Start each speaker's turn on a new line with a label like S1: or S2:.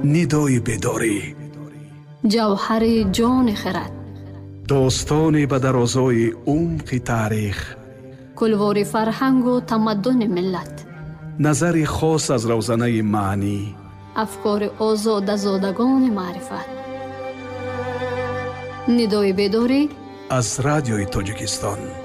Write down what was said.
S1: ندای بیداری،
S2: جوهر جان خرد،
S1: داستانی به درازای عمق تاریخ،
S2: کلوار فرهنگ و تمدن ملت،
S1: نظر خاص از روزنه معنی،
S2: افکار آزاد زادگان معرفت. ندای بیداری
S1: از رادیوی تاجیکستان.